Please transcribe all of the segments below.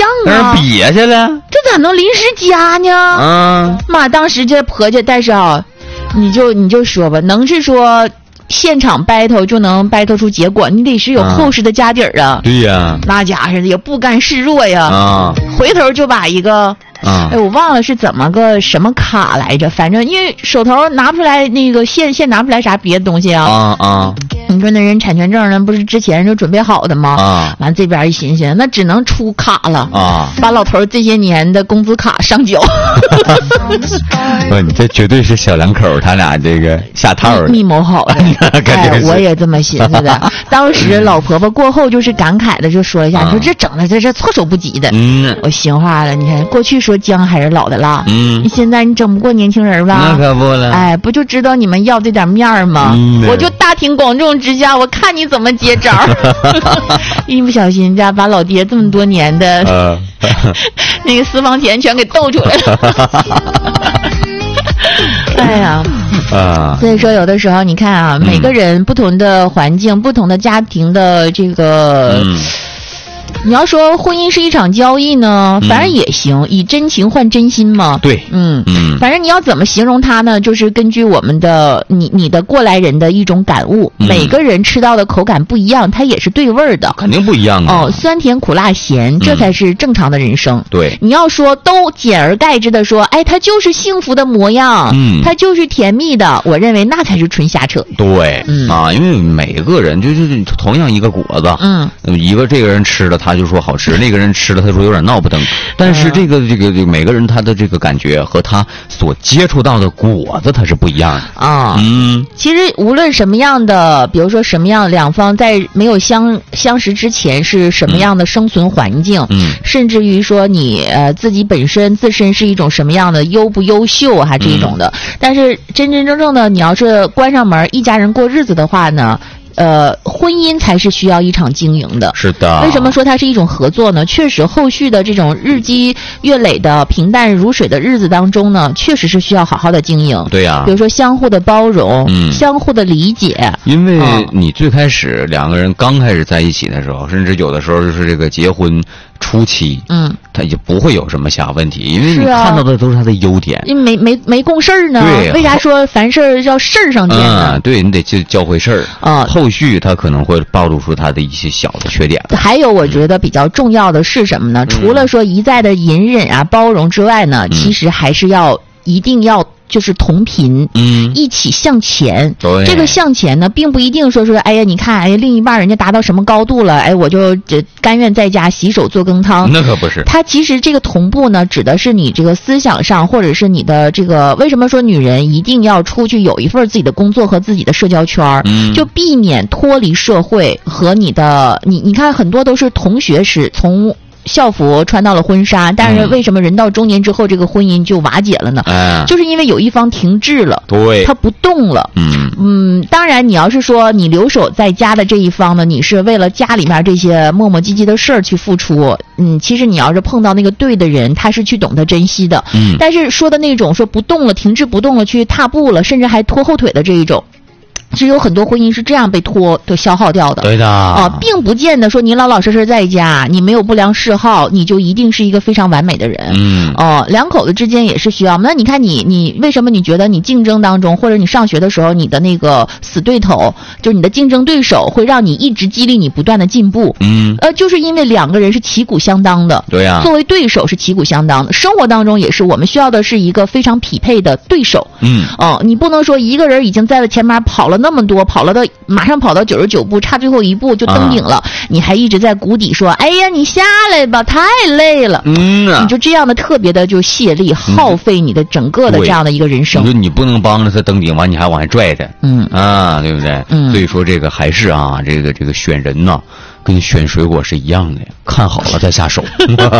啊， 瘪下了， 这咋能临时加呢？妈，当时这婆家，但是啊，你就说吧，能是说现场 battle 就能 battle 出结果，你得是有厚实的家底儿啊。 对呀， 那家伙也不甘示弱呀。回头就把一个。哎，我忘了是怎么个什么卡来着，反正因为手头拿不出来那个现拿不出来啥别的东西啊。你说那人产权证呢，不是之前就准备好的吗？完这边一寻思，那只能出卡了把老头这些年的工资卡上缴。 不，你这绝对是小两口他俩这个下套密谋好的。哎，我也这么寻思的。当时老婆婆过后就是感慨的就说一下，你说这整的这是措手不及的。我心话了，你看过去说姜还是老的辣，现在你整不过年轻人吧？ 那可不了。 哎，不就知道你们要这点面吗？我就大庭广众之下，我看你怎么接招。一不小心家把老爹这么多年的那个私房钱全给斗出来了。哎呀，所以说有的时候你看啊，每个人不同的环境、不同的家庭的这个。你要说婚姻是一场交易呢，反正也行，以真情换真心嘛。 对， 反正你要怎么形容它呢？就是根据我们的你的过来人的一种感悟，每个人吃到的口感不一样，它也是对味儿的， 肯定不一样啊。 酸甜苦辣咸，这才是正常的人生。 对， 你要说都简而概之的说，哎，它就是幸福的模样，它就是甜蜜的，我认为那才是纯瞎扯。 对，因为每个人就是同样一个果子，一个这个人吃了他就说好吃，那个人吃了他说有点闹不登，但是这个每个人他的这个感觉和他所接触到的果子他是不一样的其实无论什么样的，比如说什么样两方在没有相识之前是什么样的生存环境，甚至于说你自己自身是一种什么样的优不优秀还这种的，但是真真正正的你要是关上门一家人过日子的话呢，婚姻才是需要一场经营的。 是的。 为什么说它是一种合作呢？确实后续的这种日积月累的平淡如水的日子当中呢，确实是需要好好的经营。 对呀， 比如说相互的包容，相互的理解。因为你最开始两个人刚开始在一起的时候，甚至有的时候就是这个结婚初期，他也不会有什么啥问题，因为你看到的都是他的优点。 没共事儿呢。 对， 为啥说凡事要事儿上见呢？ 对，你得去教会事儿后续他可能会暴露出他的一些小的缺点。 还有我觉得比较重要的是什么呢？除了说一再的隐忍啊包容之外呢，其实还是一定要就是同频，一起向前。 对， 这个向前呢，并不一定说哎呀，你看，哎，另一半人家达到什么高度了，哎，我就甘愿在家洗手做羹汤。 那可不是。 它其实这个同步呢，指的是你这个思想上，或者是你的这个，为什么说女人一定要出去有一份自己的工作和自己的社交圈，就避免脱离社会和你的你看很多都是同学时从校服穿到了婚纱，但是为什么人到中年之后这个婚姻就瓦解了呢？就是因为有一方停滞了， 对， 他不动了。当然你要是说你留守在家的这一方呢，你是为了家里面这些磨磨唧唧的事儿去付出，其实你要是碰到那个对的人，他是去懂得珍惜的。但是说的那种说不动了，停滞不动了，去踏步了，甚至还拖后腿的这一种，其实有很多婚姻是这样被消耗掉的。 对的并不见得说你老老实实在家，你没有不良嗜好，你就一定是一个非常完美的人。两口子之间也是需要。那你看你为什么你觉得你竞争当中，或者你上学的时候，你的那个死对头，就是你的竞争对手，会让你一直激励你不断的进步？就是因为两个人是旗鼓相当的。 对呀， 作为对手是旗鼓相当的。生活当中也是，我们需要的是一个非常匹配的对手。你不能说一个人已经在了前面跑了那么多，马上跑到99步，差最后一步就登顶了，你还一直在谷底说，哎呀，你下来吧，太累了。你就这样的特别的就泄力，耗费你的整个的这样的一个人生。 你不能帮着他登顶完，你还往下拽他。对不对？所以说这个还是这个选人呢，跟选水果是一样的，看好了再下手。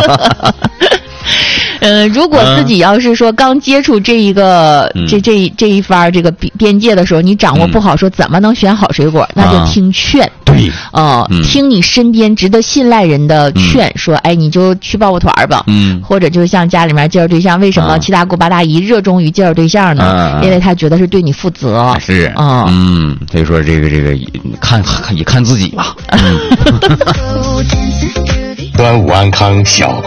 如果自己要是说刚接触这一个这一番这个边界的时候，你掌握不好说怎么能选好水果，那就听劝。 对， 听你身边值得信赖人的劝，说哎，你就去报个团吧。或者就像家里面介绍对象，为什么七大姑八大姨热衷于介绍对象呢？因为他觉得是对你负责。 是所以说这个看自己吧。 端午安康小